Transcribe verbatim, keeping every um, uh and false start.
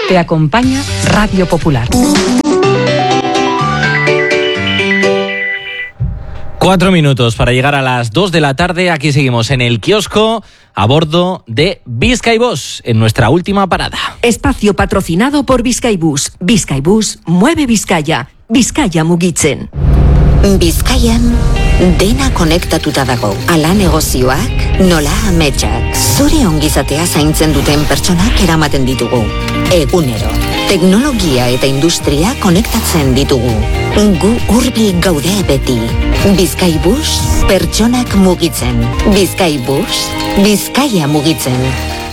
Te acompaña Radio Popular. Cuatro minutos para llegar a las dos de la tarde. Aquí seguimos en el kiosco a bordo de Bizkaibus en nuestra última parada. Espacio patrocinado por Bizkaibus. Bizkaibus mueve Bizkaia. Bizkaia mugitzen. Bizkaian dena konektatuta dago. Ala negozioak, nola ametsak. Zure ongizatea zaintzen duten pertsonak eramaten ditugu. Egunero, teknologia eta industria konektatzen ditugu. Gu hurbil gaude beti. Bizkaibus, pertsonak mugitzen. Bizkaibus, Bizkaia mugitzen.